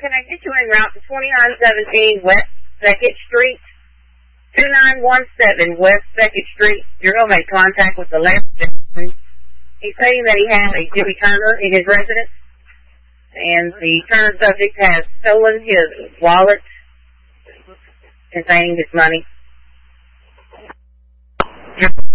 can I get you en route to 2917 West 2nd Street? 2917 West 2nd Street. You're going to make contact with the last gentleman. He's saying that he has a Jimmy Turner in his residence, and the Turner subject has stolen his wallet containing his money.